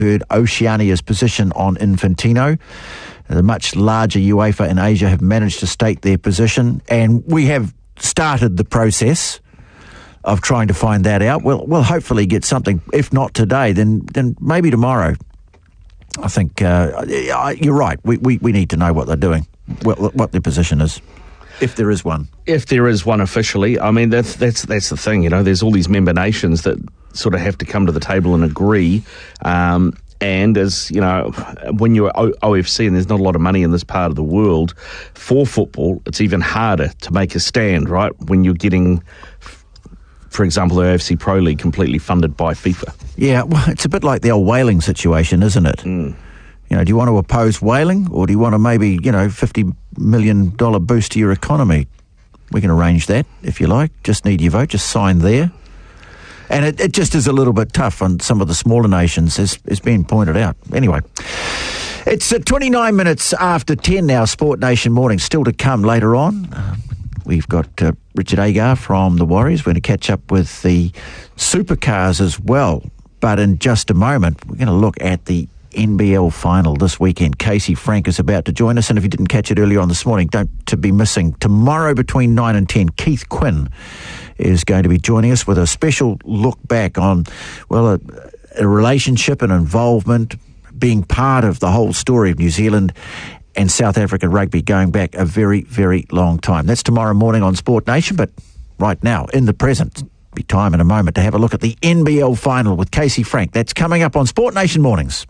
heard Oceania's position on Infantino. The much larger UEFA in Asia have managed to state their position, and we have started the process of trying to find that out. We'll hopefully get something, if not today, then maybe tomorrow. I think you're right. We need to know what they're doing, what their position is, if there is one. If there is one officially. I mean, that's the thing, there's all these member nations that sort of have to come to the table and agree. And as, when you're OFC and there's not a lot of money in this part of the world for football, it's even harder to make a stand, right? When you're getting, for example, the AFC Pro League completely funded by FIFA. Yeah, well, it's a bit like the old whaling situation, isn't it? Do you want to oppose whaling, or do you want to maybe, $50 million boost to your economy? We can arrange that, if you like. Just need your vote. Just sign there. And it just is a little bit tough on some of the smaller nations, as being pointed out. Anyway, it's 29 minutes after 10 now, Sport Nation Morning. Still to come later on. We've got Richard Agar from the Warriors. We're going to catch up with the supercars as well. But in just a moment, we're going to look at the NBL final this weekend. Casey Frank is about to join us, and if you didn't catch it earlier on this morning, don't to be missing. Tomorrow between 9 and 10, Keith Quinn is going to be joining us with a special look back on, a relationship and involvement, being part of the whole story of New Zealand and South African rugby going back a very, very long time. That's tomorrow morning on Sport Nation, but right now, in the present, be time in a moment to have a look at the NBL final with Casey Frank. That's coming up on Sport Nation Mornings.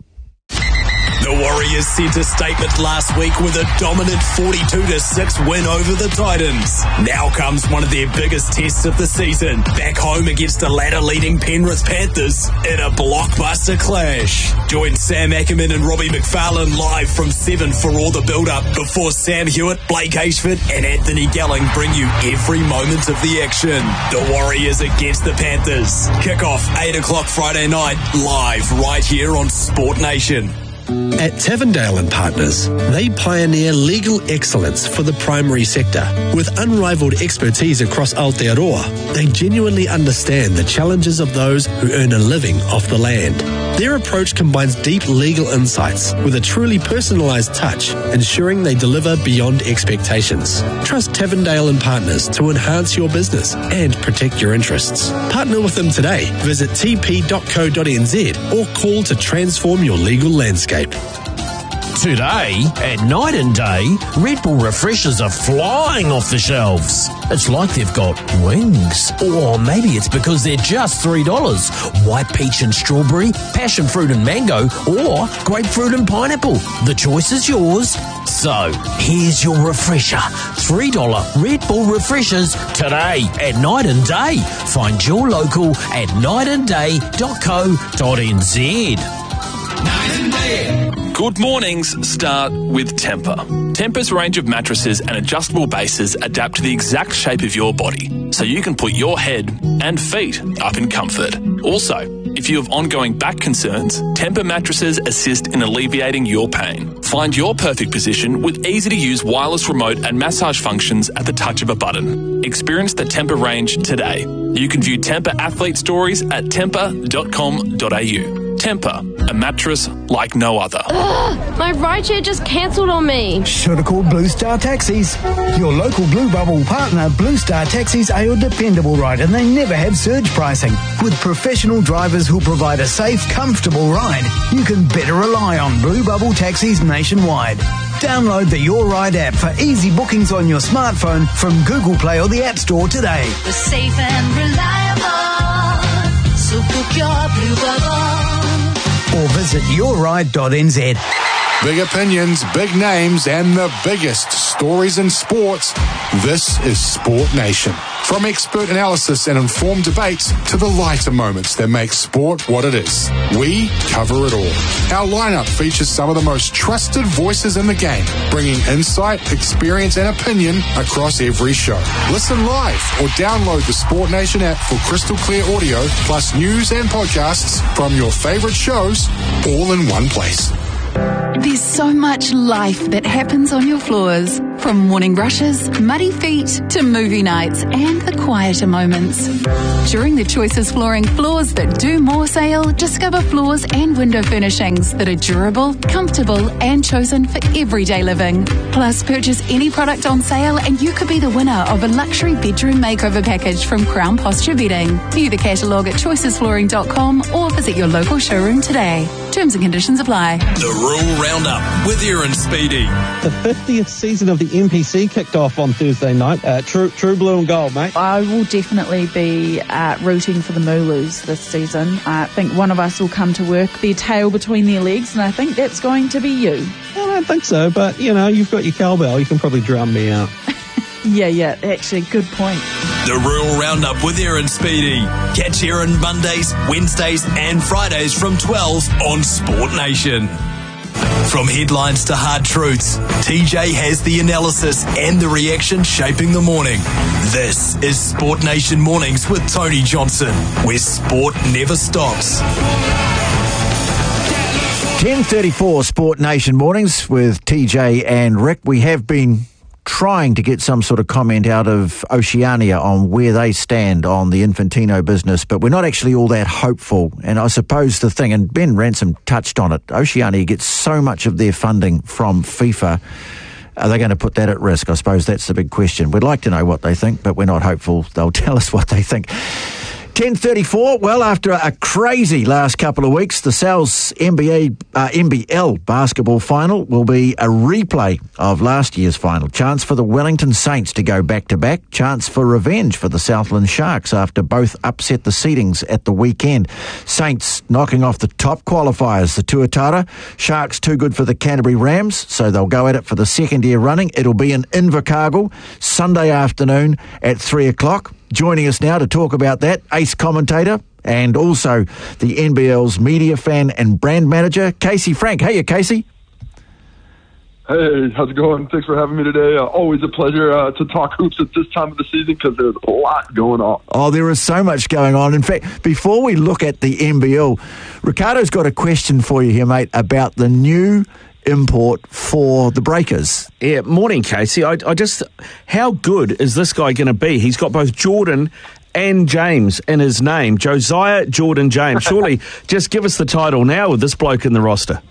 The Warriors sent a statement last week with a dominant 42-6 win over the Titans. Now comes one of their biggest tests of the season, back home against the ladder-leading Penrith Panthers in a blockbuster clash. Join Sam Ackerman and Robbie McFarlane live from 7 for all the build-up before Sam Hewitt, Blake Ashford and Anthony Gelling bring you every moment of the action. The Warriors against the Panthers. Kick-off 8 o'clock Friday night, live right here on Sport Nation. At Tavendale & Partners, they pioneer legal excellence for the primary sector. With unrivaled expertise across Aotearoa, they genuinely understand the challenges of those who earn a living off the land. Their approach combines deep legal insights with a truly personalised touch, ensuring they deliver beyond expectations. Trust Tavendale & Partners to enhance your business and protect your interests. Partner with them today. Visit tp.co.nz or call to transform your legal landscape. Today, at Night and Day, Red Bull refreshers are flying off the shelves. It's like they've got wings. Or maybe it's because they're just $3. White peach and strawberry, passion fruit and mango, or grapefruit and pineapple. The choice is yours. So, here's your refresher. $3 Red Bull refreshers today at Night and Day. Find your local at nightandday.co.nz. Good mornings start with Tempur. Tempur's range of mattresses and adjustable bases adapt to the exact shape of your body, so you can put your head and feet up in comfort. Also, if you have ongoing back concerns, Tempur mattresses assist in alleviating your pain. Find your perfect position with easy-to-use wireless remote and massage functions at the touch of a button. Experience the Tempur range today. You can view Tempur athlete stories at tempur.com.au. Tempur, a mattress like no other. My rideshare just cancelled on me. Should have called Blue Star Taxis. Your local Blue Bubble partner, Blue Star Taxis, are your dependable ride, and they never have surge pricing. With professional drivers who'll provide a safe, comfortable ride, you can better rely on Blue Bubble Taxis nationwide. Download the Your Ride app for easy bookings on your smartphone from Google Play or the App Store today. We're safe and reliable, so book your Blue Bubble. Or visit yourride.nz. Big opinions, big names, and the biggest stories in sports. This is Sport Nation. From expert analysis and informed debates to the lighter moments that make sport what it is, we cover it all. Our lineup features some of the most trusted voices in the game, bringing insight, experience, and opinion across every show. Listen live or download the Sport Nation app for crystal clear audio, plus news and podcasts from your favorite shows, all in one place. There's so much life that happens on your floors. From morning rushes, muddy feet, to movie nights and the quieter moments. During the Choices Flooring Floors That Do More sale, discover floors and window furnishings that are durable, comfortable and chosen for everyday living. Plus, purchase any product on sale and you could be the winner of a luxury bedroom makeover package from Crown Posture Bedding. View the catalogue at choicesflooring.com or visit your local showroom today. Terms and conditions apply. The Rural Roundup with Aaron Speedy. The 50th season of the NPC kicked off on Thursday night. True blue and gold, mate. I will definitely be rooting for the Moolus this season. I think one of us will come to work, their tail between their legs, and I think that's going to be you. I don't think so, but, you've got your cowbell. You can probably drown me out. Yeah, actually, good point. The Rural Roundup with Aaron Speedy. Catch Aaron Mondays, Wednesdays and Fridays from 12 on Sport Nation. From headlines to hard truths, TJ has the analysis and the reaction shaping the morning. This is Sport Nation Mornings with Tony Johnson, where sport never stops. 10:34 Sport Nation Mornings with TJ and Rick. We have been trying to get some sort of comment out of Oceania on where they stand on the Infantino business, but we're not actually all that hopeful. And I suppose the thing, and Ben Ransom touched on it, Oceania gets so much of their funding from FIFA. Are they going to put that at risk? I suppose that's the big question. We'd like to know what they think, but we're not hopeful they'll tell us what they think. 10:34, well, after a crazy last couple of weeks, the Sal's NBL basketball final will be a replay of last year's final. Chance for the Wellington Saints to go back-to-back. Chance for revenge for the Southland Sharks after both upset the seedings at the weekend. Saints knocking off the top qualifiers, the Tuatara. Sharks too good for the Canterbury Rams, so they'll go at it for the second year running. It'll be in Invercargill, Sunday afternoon at 3 o'clock. Joining us now to talk about that, ace commentator and also the NBL's media fan and brand manager, Casey Frank. Hey, Casey. Hey, how's it going? Thanks for having me today. Always a pleasure to talk hoops at this time of the season because there's a lot going on. Oh, there is so much going on. In fact, before we look at the NBL, Ricardo's got a question for you here, mate, about the new import for the Breakers. Yeah, morning, Casey. I just, how good is this guy going to be? He's got both Jordan and James in his name. Josiah Jordan James. Surely just give us the title now with this bloke in the roster.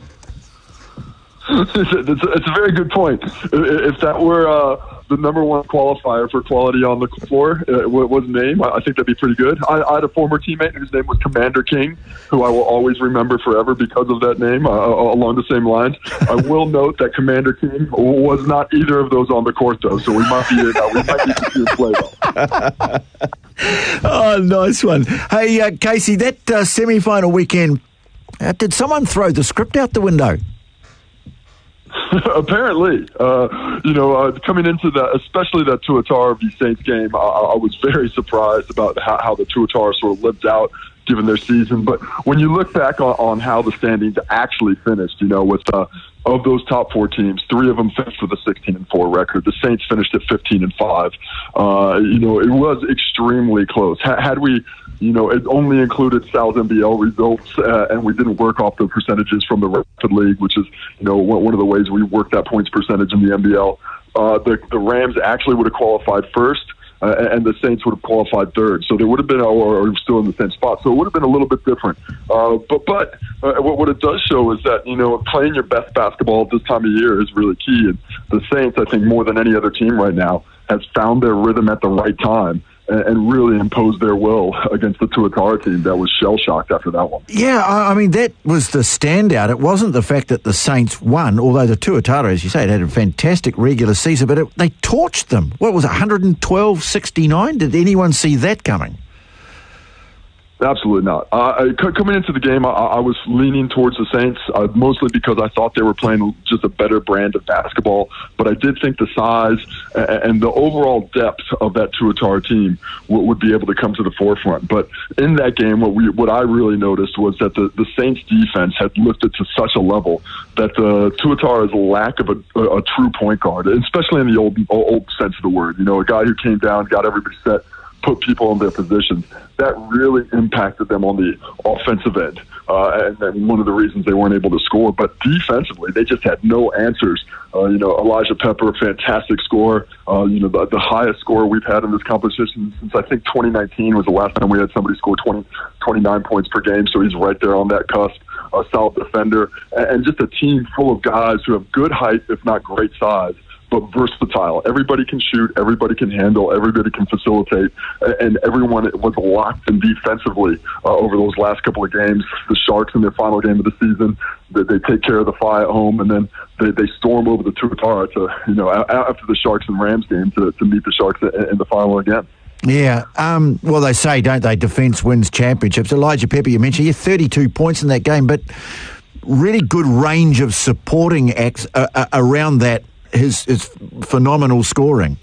It's a very good point. If that were the number one qualifier for quality on the floor, was name, I think that'd be pretty good. I had a former teammate whose name was Commander King, who I will always remember forever because of that name, along the same lines. I will note that Commander King was not either of those on the court, though, so we might be need to see him play, though. Oh, nice one. Hey, Casey, that semi-final weekend, did someone throw the script out the window? Apparently, coming into that, especially that Tuatara v Saints game, I was very surprised about how the Tuatara sort of lived out given their season. But when you look back on how the standings actually finished, with of those top four teams, 3 of them finished with a 16-4 record. The Saints finished at 15-5. It was extremely close. Had we, it only included Sal's NBL results, and we didn't work off the percentages from the Rapid League, which is, one of the ways we work that points percentage in the NBL. The Rams actually would have qualified first, and the Saints would have qualified third. So there would have been, or still in the same spot. So it would have been a little bit different. But what it does show is that, playing your best basketball at this time of year is really key. And the Saints, I think more than any other team right now, has found their rhythm at the right time and really imposed their will against the Tuatara team that was shell-shocked after that one. Yeah, I mean, that was the standout. It wasn't the fact that the Saints won, although the Tuatara, as you say, had a fantastic regular season, but they torched them. What was it, 112-69? Did anyone see that coming? Absolutely not. Coming into the game, I was leaning towards the Saints, mostly because I thought they were playing just a better brand of basketball. But I did think the size and the overall depth of that Tuatara team would be able to come to the forefront. But in that game, what I really noticed was that the Saints defense had lifted to such a level that the Tuatara's lack of a true point guard, especially in the old sense of the word, a guy who came down, got everybody set, put people in their positions. That really impacted them on the offensive end. And then one of the reasons they weren't able to score. But defensively, they just had no answers. Elijah Pepper, fantastic score. The highest score we've had in this competition since I think 2019 was the last time we had somebody score 29 points per game. So he's right there on that cusp. A solid defender, and just a team full of guys who have good height, if not great size, but versatile. Everybody can shoot, everybody can handle, everybody can facilitate, and everyone was locked in defensively over those last couple of games. The Sharks in their final game of the season, they take care of the Phi at home, and then they storm over the Tuatara to, after the Sharks and Rams game to meet the Sharks in the final again. Yeah, well, they say, don't they, defence wins championships. Elijah Pepper, you mentioned, he had 32 points in that game, but really good range of supporting acts around that, his phenomenal scoring.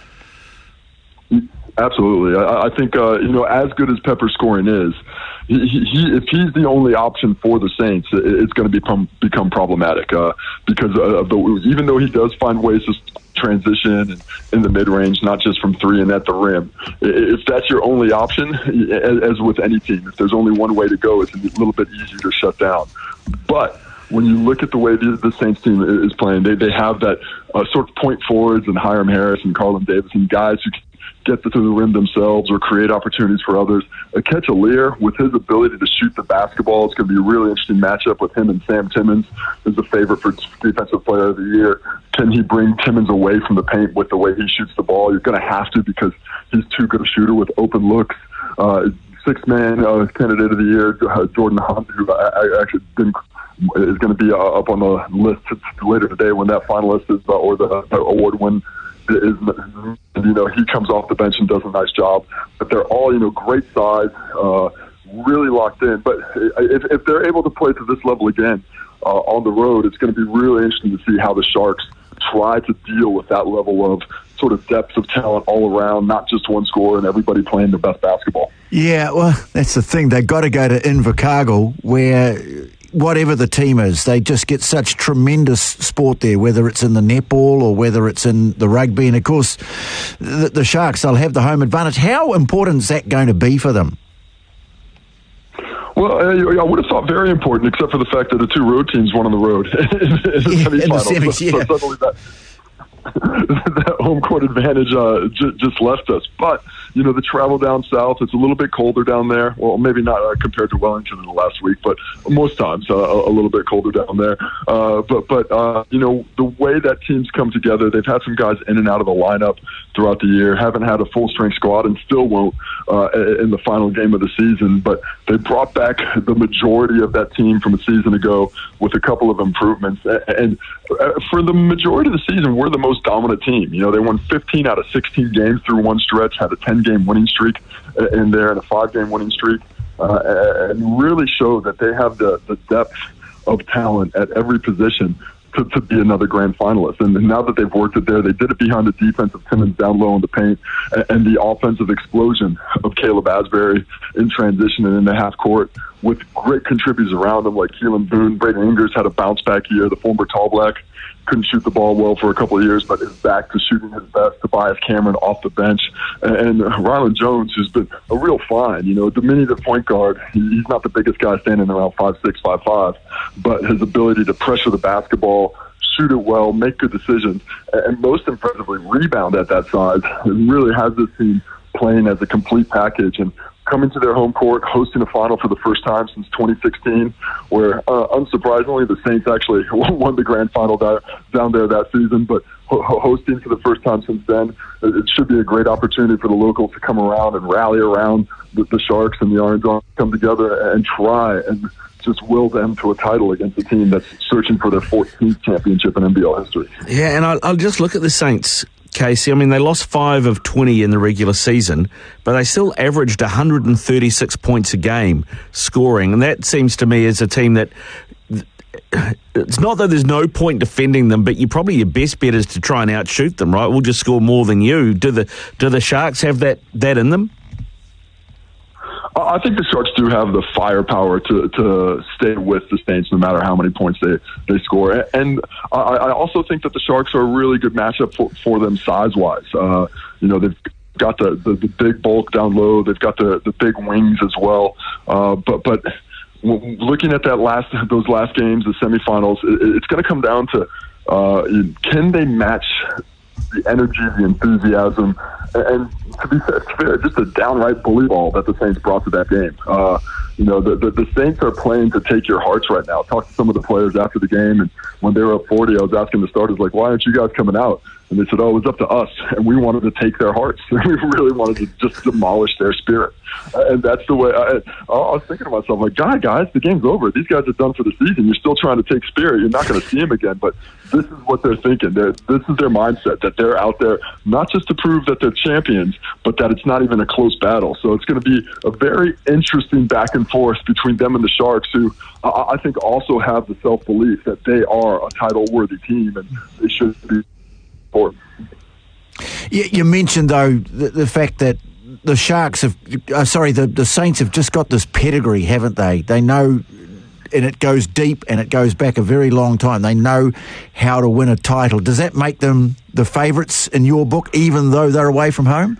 Absolutely. I think, as good as Pepper's scoring is, if he's the only option for the Saints, it's going to become problematic because even though he does find ways to transition in the mid-range, not just from three and at the rim. If that's your only option, as with any team, if there's only one way to go, it's a little bit easier to shut down. But when you look at the way the Saints team is playing, they have that sort of point forwards and Hiram Harris and Carlin Davis and guys who can get to the rim themselves or create opportunities for others. Ketchalier, with his ability to shoot the basketball, it's going to be a really interesting matchup with him and Sam Timmons is the favorite for Defensive Player of the Year. Can he bring Timmons away from the paint with the way he shoots the ball? You're going to have to because he's too good a shooter with open looks. Six-man candidate of the year, Jordan Hunt, who actually is going to be up on the list later today when that finalist is or the award win is. He comes off the bench and does a nice job. But they're all great size, really locked in. But if they're able to play to this level again on the road, it's going to be really interesting to see how the Sharks try to deal with that level of sort of depth of talent all around, not just one scorer and everybody playing their best basketball. Yeah, well, that's the thing. They've got to go to Invercargill where whatever the team is, they just get such tremendous sport there, whether it's in the netball or whether it's in the rugby. And, of course, the Sharks, they'll have the home advantage. How important is that going to be for them? Well, I would have thought very important, except for the fact that the two road teams won on the road in the semifinals. So suddenly that home court advantage just left us. But, the travel down south, it's a little bit colder down there. Well, maybe not compared to Wellington in the last week, but most times a little bit colder down there. But the way that teams come together, they've had some guys in and out of the lineup throughout the year, haven't had a full-strength squad and still won't in the final game of the season. But they brought back the majority of that team from a season ago with a couple of improvements. And for the majority of the season, we're the most dominant team. They won 15 out of 16 games through one stretch, had a 10-game winning streak in there and a 5-game winning streak, and really showed that they have the depth of talent at every position to be another grand finalist. And now that they've worked it there, they did it behind the defense of Timmons down low in the paint and the offensive explosion of Caleb Asbury in transition and in the half court with great contributors around them like Keelan Boone. Braden Ingers had a bounce back year. The former Tall Black couldn't shoot the ball well for a couple of years, but is back to shooting his best. Tobias Cameron off the bench. And Rylan Jones, who's been a real find. Diminutive point guard. He's not the biggest guy standing around 5'6", 5'5", but his ability to pressure the basketball, shoot it well, make good decisions, and most impressively rebound at that size. It really has this team playing as a complete package. And coming to their home court, hosting a final for the first time since 2016, where, unsurprisingly, the Saints actually won the grand final down there that season, but hosting for the first time since then, it should be a great opportunity for the locals to come around and rally around the Sharks and the Orange Army, come together and try and just will them to a title against a team that's searching for their 14th championship in NBL history. Yeah, and I'll just look at the Saints, Casey. I mean, they lost 5 of 20 in the regular season, but they still averaged 136 points a game scoring, and that seems to me as a team that it's not that there's no point defending them, but your best bet is to try and outshoot them, right? We'll just score more than you. Do the Sharks have that in them? I think the Sharks do have the firepower to stay with the Saints no matter how many points they score. And I also think that the Sharks are a really good matchup for them size-wise. They've got the big bulk down low. They've got the big wings as well. But looking at those last games, the semifinals, it's going to come down to can they match the energy, the enthusiasm, and to be fair, just a downright bully ball that the Saints brought to that game. The Saints are playing to take your hearts right now. Talked to some of the players after the game, and when they were up 40, I was asking the starters, like, why aren't you guys coming out? And they said, oh, it was up to us, and we wanted to take their hearts. We really wanted to just demolish their spirit. And that's the way I was thinking to myself, like, guys, the game's over. These guys are done for the season. You're still trying to take spirit. You're not going to see them again. But this is what they're thinking. This is their mindset, that they're out there not just to prove that they're champions, but that it's not even a close battle. So it's going to be a very interesting back and forth between them and the Sharks, who I think also have the self-belief that they are a title-worthy team, and they should be. You mentioned, though, the fact that the Sharks the Saints have just got this pedigree, haven't they? They know, and it goes deep and it goes back a very long time. They know how to win a title. Does that make them the favourites in your book, even though they're away from home?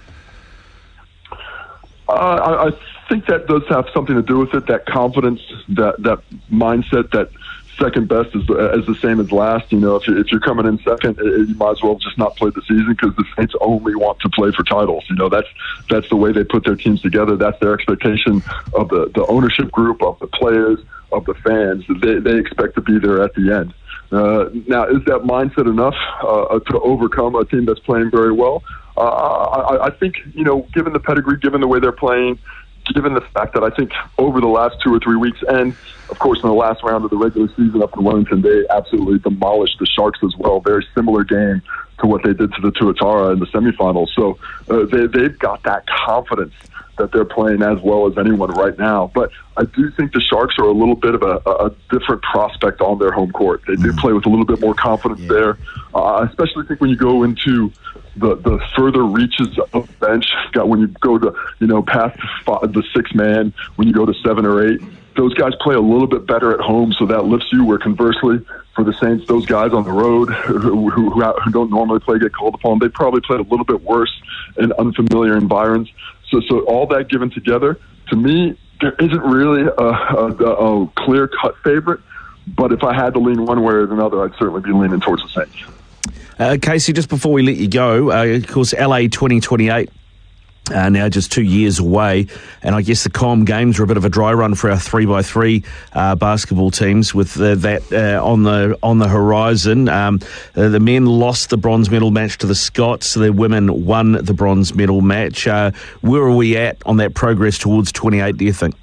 I think that does have something to do with it, that confidence, that mindset that second best is the same as last. If you're coming in second, you might as well just not play the season, because the Saints only want to play for titles. That's the way they put their teams together. That's their expectation of the ownership group, of the players, of the fans. They expect to be there at the end. Now, is that mindset enough to overcome a team that's playing very well? I think, given the pedigree, given the way they're playing, given the fact that I think over the last 2 or 3 weeks, and of course in the last round of the regular season up in Wellington, they absolutely demolished the Sharks as well. Very similar game to what they did to the Tuatara in the semifinals. So they've got that confidence that they're playing as well as anyone right now. But I do think the Sharks are a little bit of a different prospect on their home court. They do play with a little bit more confidence there. I especially think when you go into the further reaches of the bench, when you go to, past the 6-man, when you go to 7 or 8, those guys play a little bit better at home, so that lifts you, where conversely, for the Saints, those guys on the road who don't normally play get called upon, they probably played a little bit worse in unfamiliar environs. So all that given together, to me, there isn't really a clear-cut favorite, but if I had to lean one way or another, I'd certainly be leaning towards the Saints. Casey, just before we let you go, of course, LA 2028 now just 2 years away, and I guess the Com Games were a bit of a dry run for our 3x3 basketball teams with that on the horizon. The men lost the bronze medal match to the Scots, the women won the bronze medal match. Where are we at on that progress towards 28, do you think?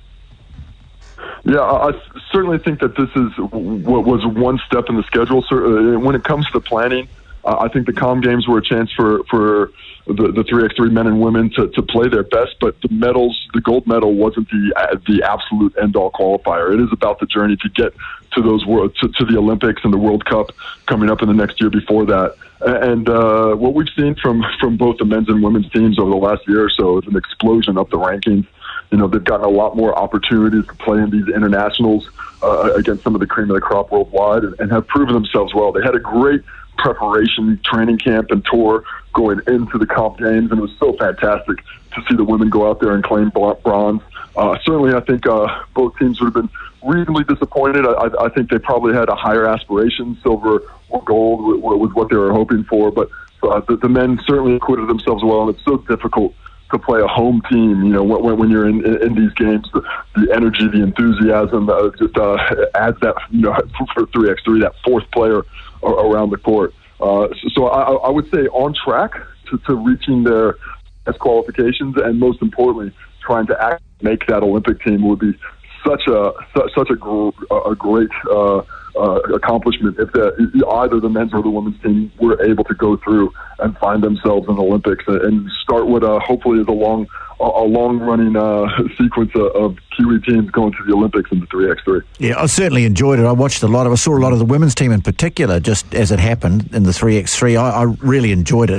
Yeah, I certainly think that this is what was one step in the schedule. So, when it comes to planning, I think the Com Games were a chance for the 3x3 men and women to play their best, but the gold medal wasn't the absolute end-all qualifier. It is about the journey to get to those to the Olympics and the World Cup coming up in the next year before that. And what we've seen from both the men's and women's teams over the last year or so is an explosion up the rankings. They've gotten a lot more opportunities to play in these internationals against some of the cream of the crop worldwide, and have proven themselves well. They had a great preparation, training camp, and tour going into the Comp Games, and it was so fantastic to see the women go out there and claim bronze. Certainly, I think both teams would have been reasonably disappointed. I think they probably had a higher aspiration. Silver or gold was what they were hoping for, but the men certainly acquitted themselves well, and it's so difficult to play a home team. When you're in these games, the energy, the enthusiasm just adds that, for 3x3, that fourth player around the court. So I would say on track to reaching their best qualifications, and most importantly, trying to make that Olympic team would be such a great accomplishment if either the men's or the women's team were able to go through and find themselves in the Olympics and start what hopefully is a long running sequence of Kiwi teams going to the Olympics in the 3x3. Yeah, I certainly enjoyed it. I saw a lot of the women's team in particular, just as it happened in the 3x3. I really enjoyed it.